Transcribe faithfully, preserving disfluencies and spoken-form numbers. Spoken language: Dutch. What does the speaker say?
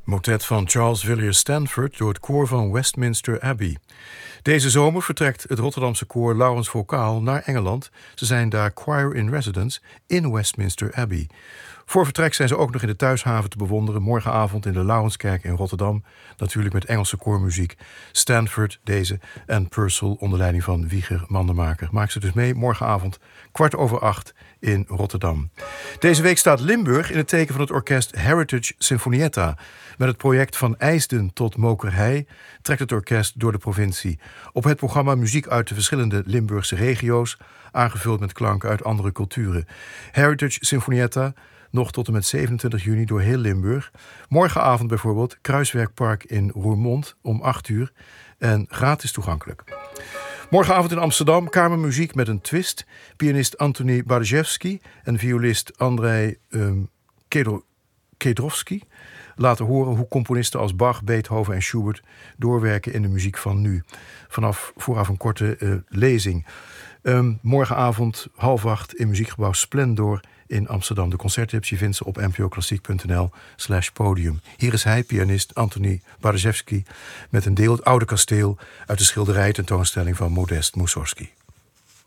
Motet van Charles Villiers Stanford door het koor van Westminster Abbey. Deze zomer vertrekt het Rotterdamse koor Laurens Vocaal naar Engeland. Ze zijn daar choir in residence in Westminster Abbey. Voor vertrek zijn ze ook nog in de thuishaven te bewonderen. Morgenavond in de Laurenskerk in Rotterdam. Natuurlijk met Engelse koormuziek. Stanford, deze en Purcell onder leiding van Wieger Mandenmaker. Maak ze dus mee morgenavond kwart over acht in Rotterdam. Deze week staat Limburg in het teken van het orkest Heritage Sinfonietta. Met het project Van IJsden tot Mokerhei trekt het orkest door de provincie. Op het programma muziek uit de verschillende Limburgse regio's, aangevuld met klanken uit andere culturen. Heritage Sinfonietta nog tot en met zevenentwintig juni door heel Limburg. Morgenavond bijvoorbeeld Kruiswerkpark in Roermond om acht uur en gratis toegankelijk. Morgenavond in Amsterdam kamermuziek met een twist. Pianist Antoni Bardejewski en violist Andrei um, Kedrovski laten horen hoe componisten als Bach, Beethoven en Schubert doorwerken in de muziek van nu. Vanaf vooraf een korte uh, lezing. Um, morgenavond half acht in muziekgebouw Splendor in Amsterdam. De concerttips je vindt ze op npoklassiek.nl slash podium. Hier is hij, pianist Antoni Bardejewski, met een deel Het Oude Kasteel uit de schilderij tentoonstelling van Modest Mussorgsky.